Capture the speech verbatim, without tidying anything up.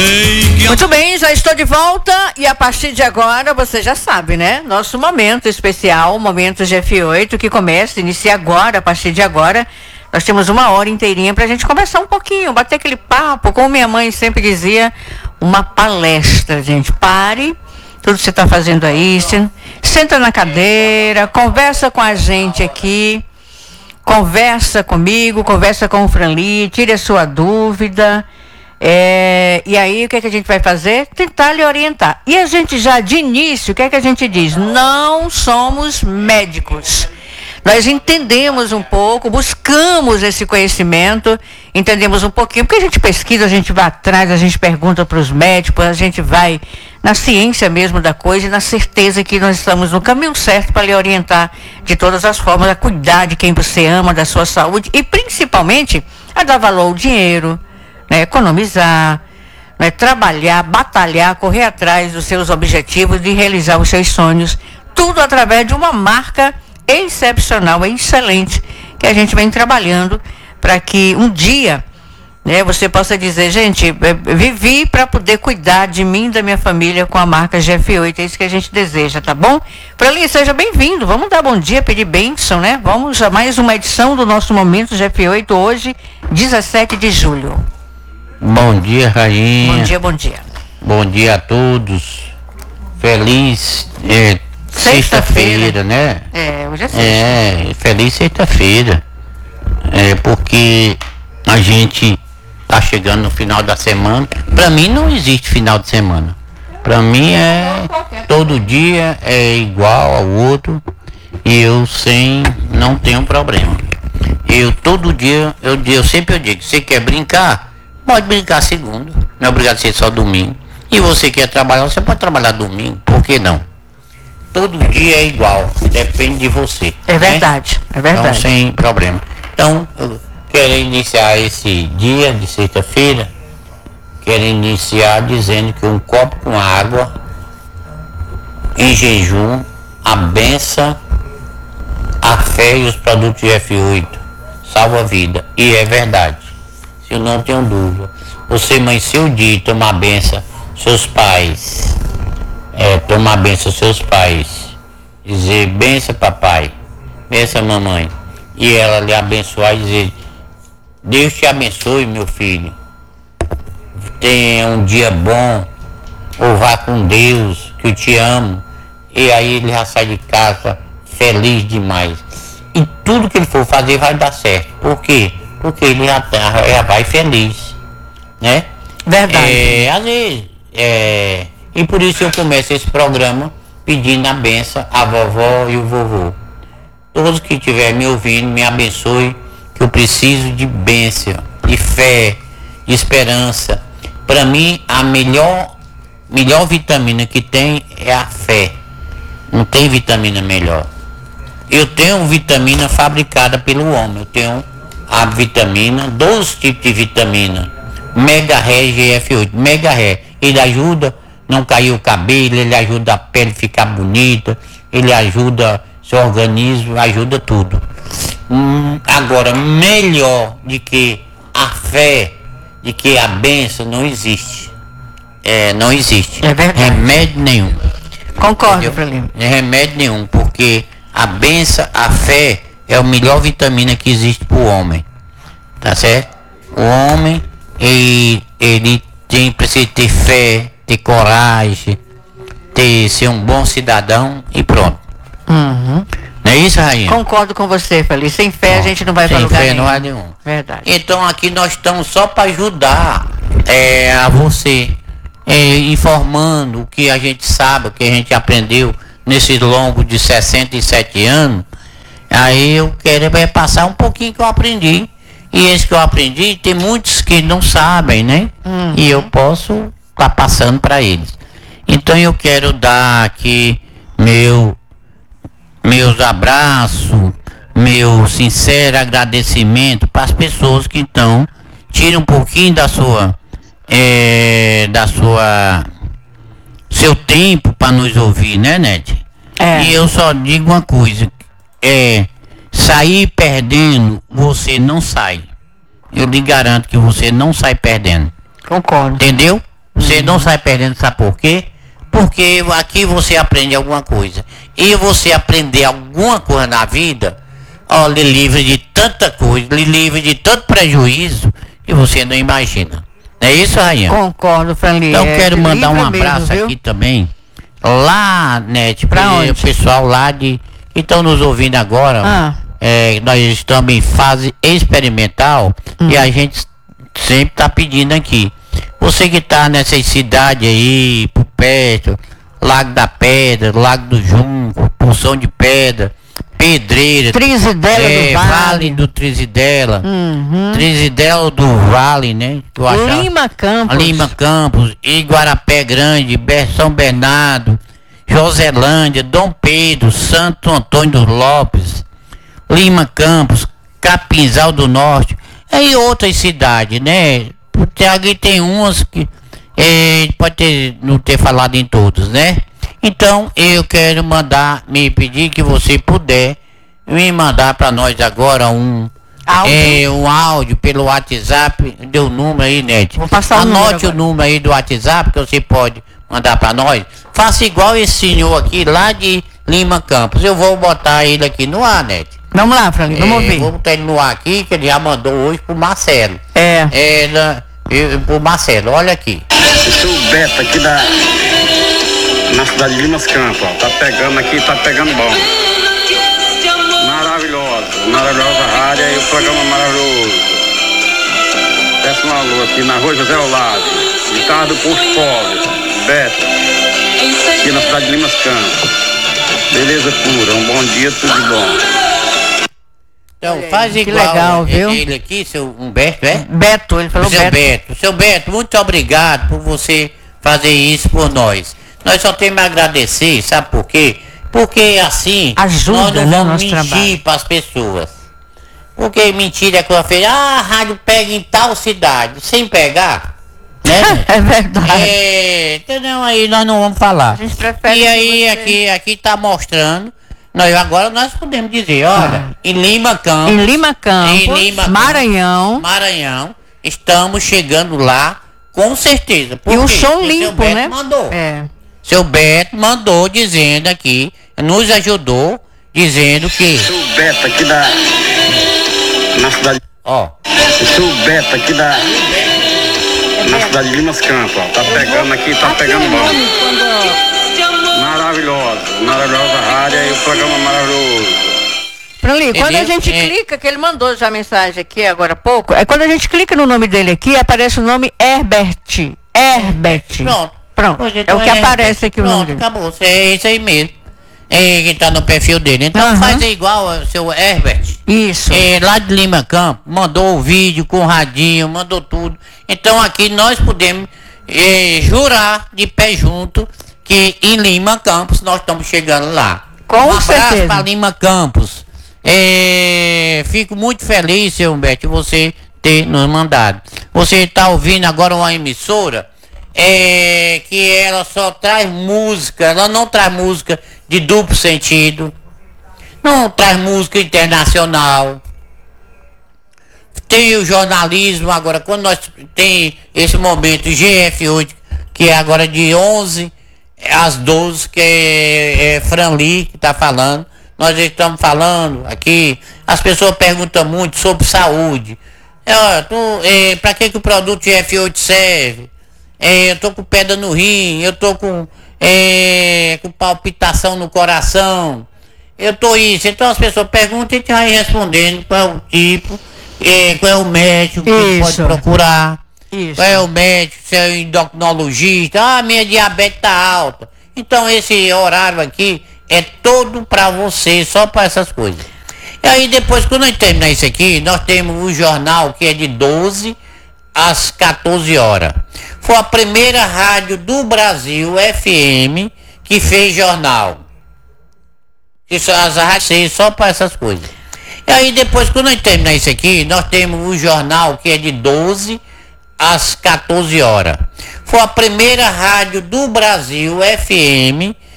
Muito bem, já estou de volta e a partir de agora você já sabe, né? Nosso momento especial, momento G F oito, que começa, inicia agora, a partir de agora. Nós temos uma hora inteirinha pra gente conversar um pouquinho, bater aquele papo, como minha mãe sempre dizia, uma palestra, gente. Pare tudo que você está fazendo aí, senta na cadeira, conversa com a gente aqui, conversa comigo, conversa com o Franli, tire a sua dúvida. É, e aí o que, é que a gente vai fazer? Tentar lhe orientar. E a gente já de início, o que é que a gente diz? Não somos médicos. Nós entendemos um pouco, buscamos esse conhecimento, entendemos um pouquinho, porque a gente pesquisa, a gente vai atrás, a gente pergunta para os médicos, a gente vai na ciência mesmo da coisa e na certeza que nós estamos no caminho certo para lhe orientar de todas as formas, a cuidar de quem você ama, da sua saúde e principalmente a dar valor ao dinheiro, né, economizar, né, trabalhar, batalhar, correr atrás dos seus objetivos, de realizar os seus sonhos, tudo através de uma marca excepcional, excelente, que a gente vem trabalhando para que um dia, né, você possa dizer, gente, vivi para poder cuidar de mim e da minha família com a marca G F oito, é isso que a gente deseja, tá bom? Franli, seja bem-vindo, vamos dar bom dia, pedir bênção, né? Vamos a mais uma edição do nosso Momento G F oito, hoje, dezessete de julho. Bom dia, Rainha. Bom dia, bom dia. Bom dia a todos. Feliz é, sexta-feira, sexta-feira, né? É, hoje é sexta. É, feliz sexta-feira. É, porque a gente tá chegando no final da semana. Pra mim não existe final de semana. Pra mim é todo dia é igual ao outro. E eu sem, não tenho problema. Eu todo dia, eu, eu sempre eu digo, você quer brincar? Pode brincar segundo, não é obrigado a ser só domingo. E você quer trabalhar, você pode trabalhar domingo, por que não? Todo dia é igual, depende de você. É verdade, né? É verdade. Então, sem problema. Então, eu quero iniciar esse dia de sexta-feira, quero iniciar dizendo que um copo com água, em jejum, a benção, a fé e os produtos G F oito salva a vida. E é verdade. Eu não tenho dúvida. Você amanheceu o dia e tomar benção seus pais, é, tomar benção seus pais, dizer benção papai, benção mamãe, e ela lhe abençoar e dizer, Deus te abençoe meu filho, tenha um dia bom, ou vá com Deus, que eu te amo, e aí ele já sai de casa feliz demais. E tudo que ele for fazer vai dar certo. Por quê? Porque ele já, já vai feliz, né? Verdade. É, às vezes, é, e por isso eu começo esse programa pedindo a benção à vovó e o vovô. Todos que estiverem me ouvindo, me abençoe, que eu preciso de bênção, de fé, de esperança. Para mim, a melhor, melhor vitamina que tem é a fé. Não tem vitamina melhor. Eu tenho vitamina fabricada pelo homem, eu tenho a vitamina, dois tipos de vitamina, Mega Ré G F oito, Mega Ré, ele ajuda a não cair o cabelo, ele ajuda a pele ficar bonita, ele ajuda seu organismo, ajuda tudo. Hum, agora, melhor de que a fé, de que a bênção não existe, é, não existe, é verdade. Remédio nenhum. Concordo, Franli. É remédio nenhum, porque a bênção, a fé é a melhor vitamina que existe para o homem, tá certo? O homem, ele, ele tem, precisa ter fé, ter coragem, ter, ser um bom cidadão e pronto. Uhum. Não é isso, Rainha? Concordo com você, Feliz. Sem fé, bom, a gente não vai para lugar nenhum. Sem fé nenhum. não há nenhum. Verdade. Então aqui nós estamos só para ajudar é, a você, é, informando o que a gente sabe, o que a gente aprendeu nesse longo de sessenta e sete anos. Aí eu quero é passar um pouquinho que eu aprendi. E esse que eu aprendi, tem muitos que não sabem, né? Uhum. E eu posso estar tá passando para eles. Então eu quero dar aqui meu, meus abraços, meu sincero agradecimento para as pessoas que então tiram um pouquinho da sua, é, da sua, seu tempo para nos ouvir, né, Nete? É. E eu só digo uma coisa. É, sair perdendo, você não sai. Eu lhe garanto que você não sai perdendo. Concordo. Entendeu? Você uhum. não sai perdendo, sabe por quê? Porque aqui você aprende alguma coisa. E você aprender alguma coisa na vida, ó, lhe livre de tanta coisa, lhe livre de tanto prejuízo que você não imagina. Não é isso, Rainha? Concordo, Franley. Então é, quero mandar um abraço mesmo, aqui também. Lá, Nete, pra o pessoal lá de que estão nos ouvindo agora. Ah. É, nós estamos em fase experimental hum. e a gente sempre está pedindo aqui. Você que está nessas cidades aí, por perto, Lago da Pedra, Lago do Junco, Poção de Pedra, Pedreira, Trizidela é, do Vale. Vale do Trizidela, uhum. Trizidela do Vale, né? Lima Campos. Lima Campos, Iguarapé Grande, São Bernardo, Joselândia, Dom Pedro, Santo Antônio dos Lopes, Lima Campos, Capinzal do Norte, e outras cidades, né? Porque aqui tem umas que é, pode ter, não ter falado em todos, né? Então eu quero mandar, me pedir que você puder me mandar para nós agora um áudio. É, um áudio pelo WhatsApp, deu o número aí, Nete. Vou passar o Anote número o número aí do WhatsApp que você pode mandar para nós. Faça igual esse senhor aqui lá de Lima Campos. Eu vou botar ele aqui no ar, Nete. Vamos lá, Franley, vamos é, ouvir. Vou botar ele no ar aqui, que ele já mandou hoje pro Marcelo. É. É, na, eu, pro Marcelo, olha aqui. Eu sou o Beto aqui da na cidade de Limas Campos, ó. Tá pegando aqui, tá pegando bom. Maravilhosa, maravilhosa rádio e o programa maravilhoso. Peço uma alô aqui na rua José Olavo, de casa do Posto Pobre, Beto, aqui na cidade de Limas Campos. Beleza pura, um bom dia, tudo de bom. Então, faz igual legal, viu? ele aqui, seu Humberto, é? Beto, ele falou seu Beto. Beto. Seu Beto, muito obrigado por você fazer isso por nós. Nós só temos a agradecer, sabe por quê? Porque assim, ajuda, nós não né, vamos mentir para as pessoas. Porque mentira é que ela fez, ah, a rádio pega em tal cidade, sem pegar, né? É verdade. É, entendeu? Aí nós não vamos falar. A gente prefere e aí, você... aqui, aqui tá mostrando. Nós, agora nós podemos dizer, olha, ah. em Lima Campos, em Lima Campos, em Lima Campos, Maranhão, Maranhão, estamos chegando lá com certeza. E um show limpo, seu né? Beto mandou. É. Seu Beto mandou dizendo aqui, nos ajudou, dizendo que... Eu sou o Beto aqui da... na cidade... Ó. Eu sou o Beto aqui da... na cidade de Limas Campos, ó. Tá pegando aqui, tá pegando bom. Maravilhosa, maravilhosa rádio e o programa maravilhoso. Franley, quando a gente é... clica, que ele mandou já a mensagem aqui agora há pouco, é quando a gente clica no nome dele aqui, aparece o nome Herbert. Herbert. Pronto. Pronto. Hoje, então, é o que é aparece aqui o nome dele. Acabou, é isso aí mesmo. É que tá no perfil dele. Então uhum. faz igual o seu Herbert. Isso. É, lá de Lima Campos, mandou o vídeo com o radinho, mandou tudo. Então aqui nós podemos é, jurar de pé junto que em Lima Campos nós estamos chegando lá. Com um abraço certeza. para Lima Campos. É, fico muito feliz, seu Humberto, você ter nos mandado. Você está ouvindo agora uma emissora é, que ela só traz música, ela não traz música de duplo sentido, não traz música internacional. Tem o jornalismo agora, quando nós tem esse momento G F oito, que é agora de onze às doze, que é, é Franley que está falando. Nós estamos falando aqui, as pessoas perguntam muito sobre saúde. É, é, para que, que o produto G F oito serve? É, eu tô com pedra no rim, eu tô com, é, com palpitação no coração, eu tô isso. Então as pessoas perguntam e a gente vai respondendo qual é o tipo, é, qual é o médico que pode procurar, isso. Qual é o médico, se é endocrinologista, ah, minha diabetes tá alta. Então esse horário aqui é todo para você, só para essas coisas. E aí depois, quando a gente terminar isso aqui, nós temos o jornal que é de doze às quatorze horas. Foi a primeira rádio do Brasil, F M, que fez jornal. Isso, as rádios só para essas coisas. E aí depois, quando a gente terminar isso aqui, nós temos o jornal que é de doze às quatorze horas. Foi a primeira rádio do Brasil, F M,